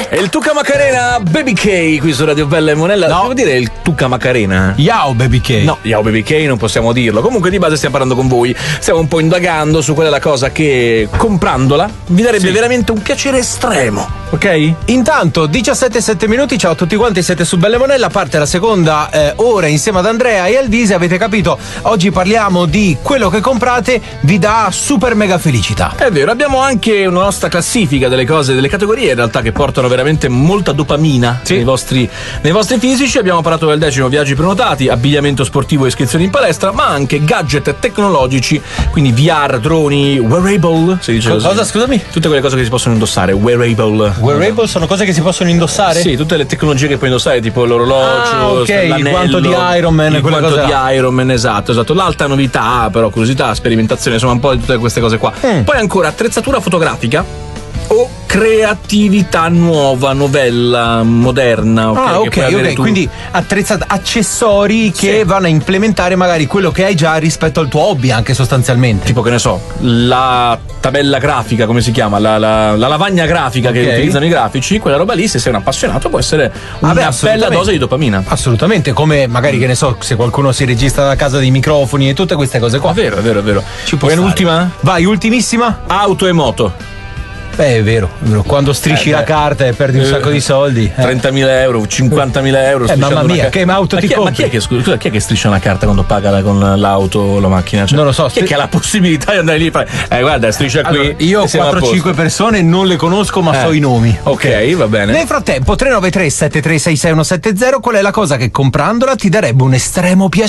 È il Tuca Macarena Baby K qui su Radio Bella e Monella. No. Devo dire il Tuca Macarena? Yao Baby K. No, Yao Baby K non possiamo dirlo. Comunque di base stiamo parlando con voi. Stiamo un po' indagando su qual è la cosa che comprandola vi darebbe veramente un piacere estremo. Ok? Intanto 17 minuti, ciao a tutti quanti, siete su Bella e Monella, parte la seconda ora insieme ad Andrea e Aldisi. Avete capito, oggi parliamo di quello che comprate vi dà super mega felicità. È vero, abbiamo anche una nostra classifica delle cose, delle categorie in realtà che portano veramente molta dopamina nei vostri fisici. Abbiamo parlato del 10° viaggi prenotati, abbigliamento sportivo e iscrizioni in palestra, ma anche gadget tecnologici, quindi VR, droni, wearable, si dice così. Cosa, scusami? Tutte quelle cose che si possono indossare, wearable. Wearable sono cose che si possono indossare? Sì, tutte le tecnologie che puoi indossare, tipo l'orologio, il guanto di Iron Man, il quella guanto cosa di Iron Man, esatto. L'alta novità, però curiosità, sperimentazione, insomma un po' di tutte queste cose qua. Poi ancora attrezzatura fotografica o creatività nuova, novella, moderna. Ok, quindi accessori che vanno a implementare magari quello che hai già rispetto al tuo hobby, anche sostanzialmente. Tipo, che ne so, la tabella grafica, come si chiama? La lavagna grafica che utilizzano i grafici, quella roba lì, se sei un appassionato, può essere una bella dose di dopamina. Assolutamente, come magari, che ne so, se qualcuno si registra da casa dei microfoni e tutte queste cose qua. Vero. Ci può stare. Un'ultima? Vai, ultimissima? Auto e moto. Beh, è vero. Quando strisci la carta e perdi un sacco di soldi. 30.000 euro, 50.000 euro. Mamma mia, che auto ti compri? Ma chi è che striscia una carta quando paga con l'auto o la macchina? Cioè, non lo so. Chi è che ha la possibilità di andare lì e fare guarda, striscia qui. Allora, io ho 4-5 persone, non le conosco, ma so i nomi. Ok, va bene. Nel frattempo, 393 7366170, qual è la cosa che comprandola ti darebbe un estremo piacere?